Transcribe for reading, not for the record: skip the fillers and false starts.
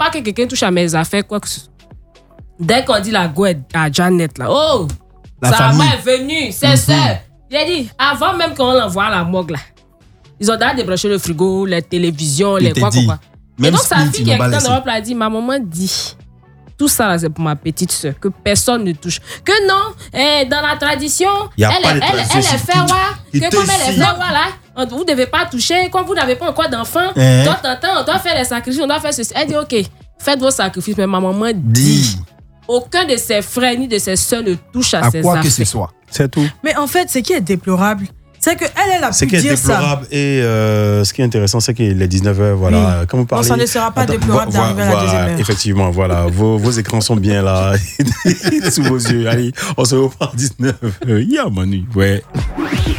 fois que quelqu'un touche à mes affaires, quoi que ce soit, dès qu'on dit la go à Janet, là, oh, La sa famille. maman est venue, c'est ça. J'ai dit, avant même qu'on l'envoie à la morgue, là, ils ont déjà débranché le frigo, les télévisions, les quoi. Et Même donc, sa Split, fille ils qui est n'ont pas dans laissé. l'Europe a dit, ma maman dit, tout ça, là, c'est pour ma petite soeur, que personne ne touche. Que non, dans la tradition, Y a elle pas de est tradition, fait, c'est tout. que comme elle est fait, là, vous ne devez pas toucher, comme vous n'avez pas encore d'enfant, Hein? de temps en temps, on doit faire les sacrifices, on doit faire ceci. Elle dit, OK, faites vos sacrifices, mais ma maman Dis. aucun de ses frères ni de ses soeurs ne touche à À ses quoi affaires. que ce soit. C'est tout. Mais en fait, ce qui est déplorable, c'est qu'elle a Ce pu qui est dire ça. déplorable et ce qui est intéressant, c'est qu'il est 19h, voilà. Oui. Comme vous parlez. Ça ne sera pas déplorable d'arriver à la deuxième heure. Effectivement, voilà. Vos écrans sont bien là, sous vos yeux. Allez, on se reprend à 19h. Yeah, Manu, ouais.